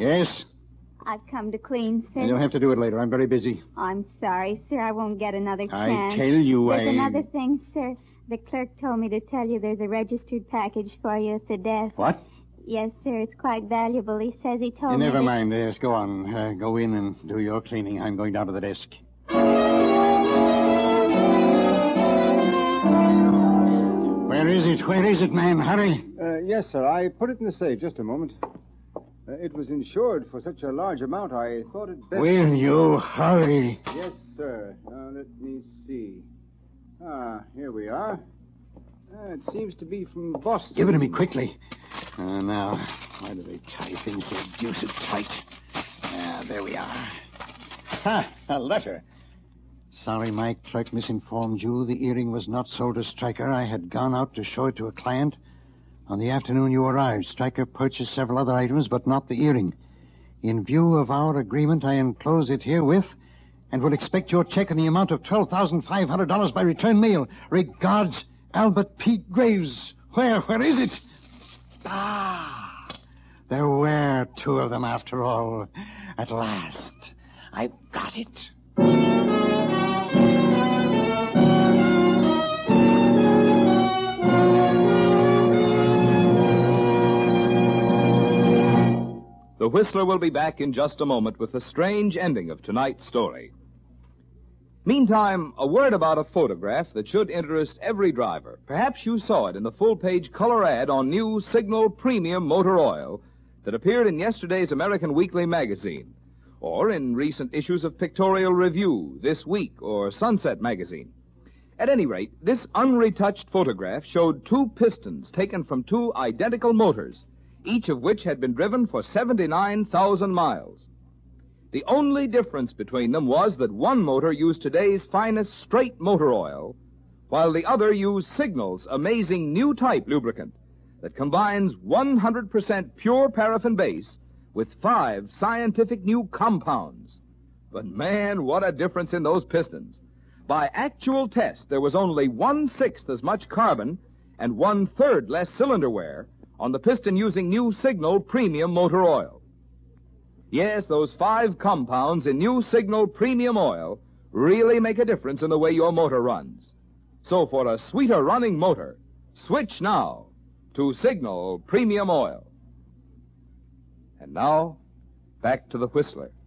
Yes? I've come to clean, sir. You'll have to do it later. I'm very busy. I'm sorry, sir. I won't get another chance. I tell you, There's another thing, sir. The clerk told me to tell you there's a registered package for you at the desk. What? Yes, sir. It's quite valuable. He says he told me. Never mind. Yes, go on. Go in and do your cleaning. I'm going down to the desk. Where is it? Where is it, man? Hurry. Yes, sir. I put it in the safe. Just a moment. It was insured for such a large amount, I thought it best... Will you hurry? Yes, sir. Now, let me see. Here we are. It seems to be from Boston. Give it to me quickly. Now, why do they tie things so deuced tight? There we are. A letter. Sorry my clerk misinformed you. The earring was not sold to Stryker. I had gone out to show it to a client. On the afternoon you arrived, Stryker purchased several other items, but not the earring. In view of our agreement, I enclose it herewith and will expect your check in the amount of $12,500 by return mail. Regards, Albert P. Graves. Where is it? There were two of them after all. At last, I've got it. The Whistler will be back in just a moment with the strange ending of tonight's story. Meantime, a word about a photograph that should interest every driver. Perhaps you saw it in the full-page color ad on new Signal Premium Motor Oil that appeared in yesterday's American Weekly magazine, or in recent issues of Pictorial Review, This Week, or Sunset magazine. At any rate, this unretouched photograph showed two pistons taken from two identical motors, each of which had been driven for 79,000 miles. The only difference between them was that one motor used today's finest straight motor oil, while the other used Signal's amazing new type lubricant that combines 100% pure paraffin base with 5 scientific new compounds. But man, what a difference in those pistons. By actual test, there was only 1/6 as much carbon and 1/3 less cylinder wear on the piston using new Signal Premium Motor Oil. Yes, those 5 compounds in new Signal Premium Oil really make a difference in the way your motor runs. So for a sweeter running motor, switch now to Signal Premium Oil. And now, back to the Whistler.